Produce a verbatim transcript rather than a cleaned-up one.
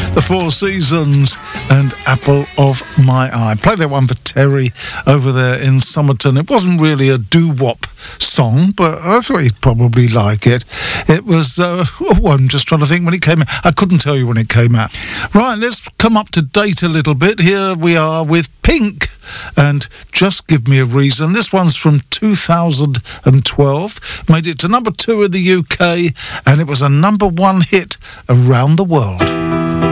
The Four Seasons and Apple of My Eye. Play that one for Terry over there in Somerton. It wasn't really a doo-wop song, but I thought he'd probably like it. It was, uh, oh, I'm just trying to think when it came out. I couldn't tell you when it came out. Right, let's come up to date a little bit. Here we are with Pink and Just Give Me a Reason. This one's from two thousand twelve. Made it to number two in the U K, and it was a number one hit around the world.